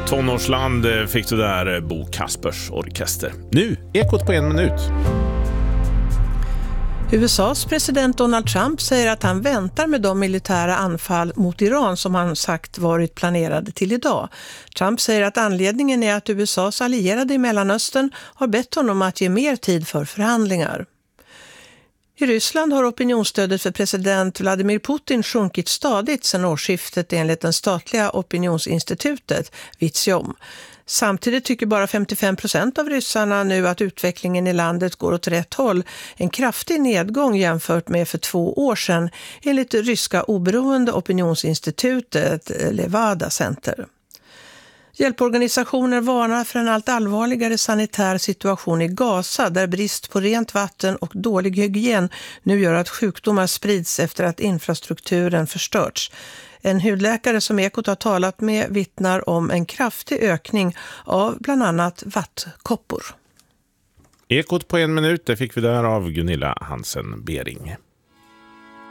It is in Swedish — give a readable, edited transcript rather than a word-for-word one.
Tonårsland fick du där, Bo Kaspers orkester. Nu, Ekot på 1 minut. USAs president Donald Trump säger att han väntar med de militära anfall mot Iran som han sagt varit planerade till idag. Trump säger att anledningen är att USAs allierade i Mellanöstern har bett honom att ge mer tid för förhandlingar. I Ryssland har opinionsstödet för president Vladimir Putin sjunkit stadigt sedan årsskiftet enligt den statliga opinionsinstitutet Vizjom. Samtidigt tycker bara 55% av ryssarna nu att utvecklingen i landet går åt rätt håll. En kraftig nedgång jämfört med för 2 år sedan enligt det ryska oberoende opinionsinstitutet Levada Center. Hjälporganisationer varnar för en allt allvarligare sanitär situation i Gaza där brist på rent vatten och dålig hygien nu gör att sjukdomar sprids efter att infrastrukturen förstörts. En hudläkare som Ekot har talat med vittnar om en kraftig ökning av bland annat vattkoppor. Ekot på 1 minut, det fick vi där av Gunilla Hansen Bering.